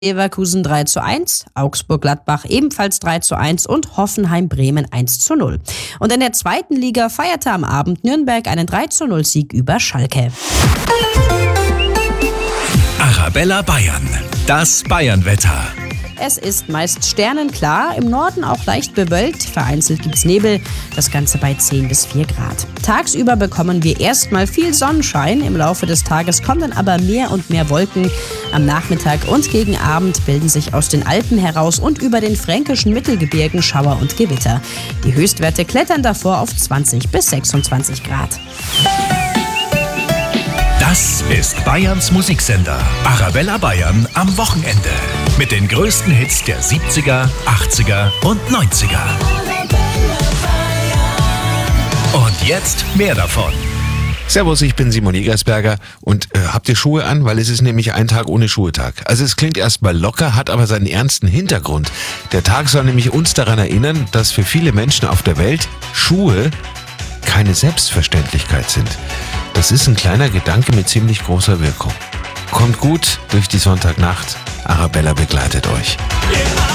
Leverkusen 3:1, Augsburg-Gladbach ebenfalls 3:1 und Hoffenheim-Bremen 1:0. Und in der zweiten Liga feierte am Abend Nürnberg einen 3:0-Sieg über Schalke. Arabella Bayern, das Bayernwetter. Es ist meist sternenklar, im Norden auch leicht bewölkt, vereinzelt gibt's Nebel, das Ganze bei 10 bis 4 Grad. Tagsüber bekommen wir erstmal viel Sonnenschein, im Laufe des Tages kommen dann aber mehr und mehr Wolken. Am Nachmittag und gegen Abend bilden sich aus den Alpen heraus und über den fränkischen Mittelgebirgen Schauer und Gewitter. Die Höchstwerte klettern davor auf 20 bis 26 Grad. Das ist Bayerns Musiksender Arabella Bayern am Wochenende. Mit den größten Hits der 70er, 80er und 90er. Und jetzt mehr davon. Servus, ich bin Simon Egersberger und habt ihr Schuhe an? Weil es ist nämlich ein Tag ohne Schuhe-Tag. Also es klingt erstmal locker, hat aber seinen ernsten Hintergrund. Der Tag soll nämlich uns daran erinnern, dass für viele Menschen auf der Welt Schuhe keine Selbstverständlichkeit sind. Das ist ein kleiner Gedanke mit ziemlich großer Wirkung. Kommt gut durch die Sonntagnacht. Arabella begleitet euch.